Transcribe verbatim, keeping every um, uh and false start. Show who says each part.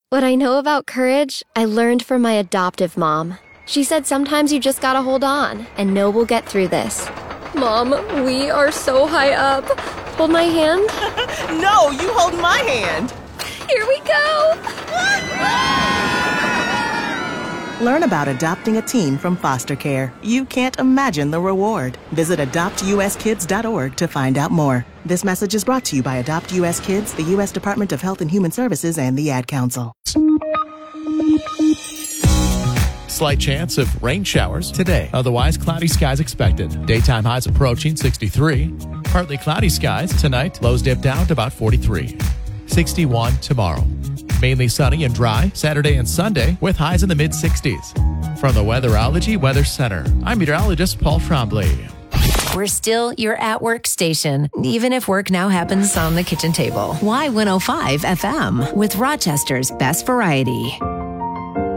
Speaker 1: What I know about courage, I learned from my adoptive mom. She said sometimes you just gotta hold on and know we'll get through this. Mom, we are so high up. Hold my hand.
Speaker 2: No, you hold my hand.
Speaker 1: Here we go.
Speaker 2: Learn about adopting a teen from foster care. You can't imagine the reward. Visit adopt u s kids dot org to find out more. This message is brought to you by Adopt U S Kids, the U S Department of Health and Human Services, and the Ad Council.
Speaker 3: Slight chance of rain showers today. Otherwise, cloudy skies expected. Daytime highs approaching sixty-three. Partly cloudy skies tonight. Lows dip down to about forty-three. sixty-one tomorrow. Mainly sunny and dry Saturday and Sunday with highs in the mid-sixties. From the Weatherology Weather Center, I'm meteorologist Paul Trombley.
Speaker 4: We're still your at-work station, even if work now happens on the kitchen table. Y one oh five F M with Rochester's best variety.